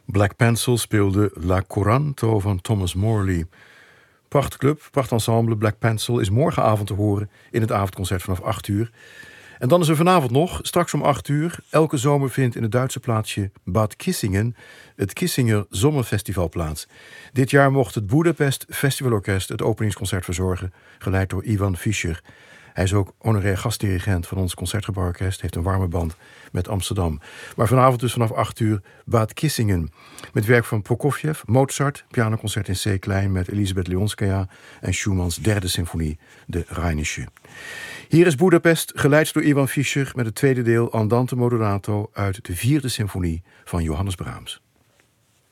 Black Pencil speelde La Coranto van Thomas Morley. Prachtclub, prachtensemble Black Pencil is morgenavond te horen in het avondconcert vanaf 8 uur. En dan is er vanavond nog, straks om 8 uur... elke zomer vindt in het Duitse plaatsje Bad Kissingen... het Kissinger Zomerfestival plaats. Dit jaar mocht het Budapest Festivalorkest het openingsconcert verzorgen... geleid door Ivan Fischer. Hij is ook honorair gastdirigent van ons Concertgebouworkest... heeft een warme band met Amsterdam. Maar vanavond dus vanaf 8 uur Bad Kissingen. Met werk van Prokofjev, Mozart, pianoconcert in C klein... met Elisabeth Leonskaya en Schumanns derde symfonie, de Rheinische. Hier is Budapest, geleid door Ivan Fischer... met het tweede deel Andante Moderato uit de vierde symfonie van Johannes Brahms.